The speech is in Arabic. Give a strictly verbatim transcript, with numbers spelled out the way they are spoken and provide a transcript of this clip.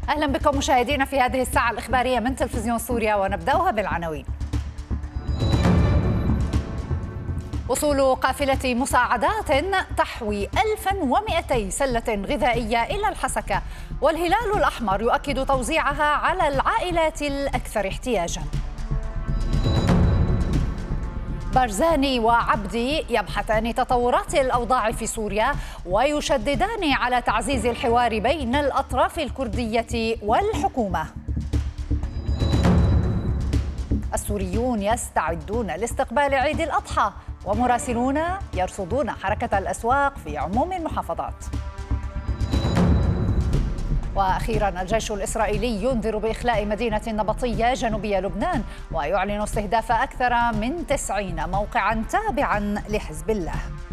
أهلا بكم مشاهدينا في هذه الساعة الإخبارية من تلفزيون سوريا، ونبدأها بالعناوين. وصول قافلة مساعدات تحوي ألف ومئتي سلة غذائية إلى الحسكة، والهلال الأحمر يؤكد توزيعها على العائلات الأكثر احتياجاً. بارزاني وعبدي يبحثان تطورات الأوضاع في سوريا ويشددان على تعزيز الحوار بين الأطراف الكردية والحكومة. السوريون يستعدون لاستقبال عيد الأضحى، ومراسلون يرصدون حركة الأسواق في عموم المحافظات. وأخيراً الجيش الإسرائيلي ينذر بإخلاء مدينة نبطية جنوبي لبنان، ويعلن استهداف أكثر من تسعين موقعاً تابعاً لحزب الله.